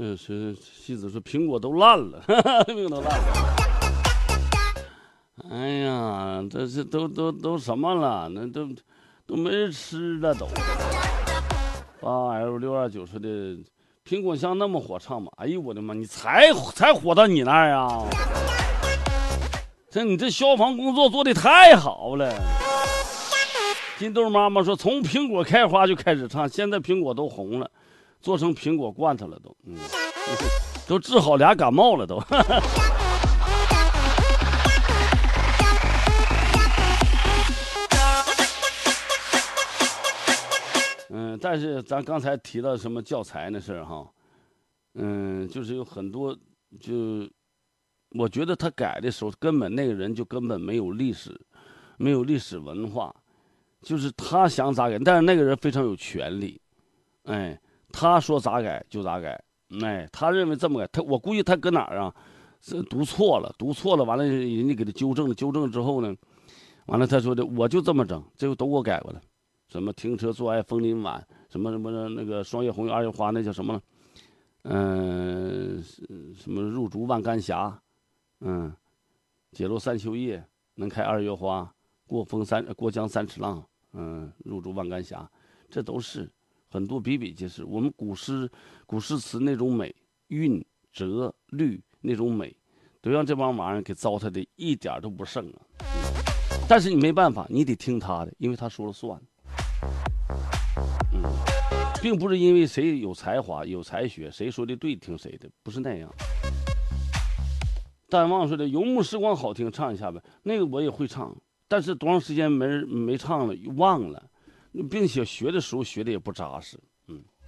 是戏子说苹果都烂了，苹果都烂了。哎呀，这是都什么了？那都没人吃了都。8L629说的苹果香那么火唱吗？哎呦我的妈，你才火到你那儿啊！你这消防工作做的太好了。金豆妈妈说，从苹果开花就开始唱，现在苹果都红了，做成苹果罐头了都，都治好俩感冒了都。但是咱刚才提到什么教材那事儿哈，就是有很多，我觉得他改的时候，根本那个人就根本没有历史文化，就是他想咋改，但是那个人非常有权利，他说咋改就咋改，他认为这么改，我估计他搁哪儿啊，是读错了，完了人家给他纠正了之后呢，完了他说的我就这么整，这个都给我改过了。什么停车坐爱枫林晚，什么那个双叶红叶二叶花，那叫什么什么入竹万竿斜，解落三秋叶，能开二月花，过江三尺浪，入竹万竿斜，这都是很多比比皆是。我们古诗词那种美，韵折律那种美，都让这帮玩意儿给糟蹋的一点都不剩啊。但是你没办法，你得听他的，因为他说了算。并不是因为谁有才华有才学，谁说的对听谁的，不是那样。淡忘说的游牧时光好听，唱一下呗。那个我也会唱，但是多长时间没唱了，忘了，并且学的时候学的也不扎实。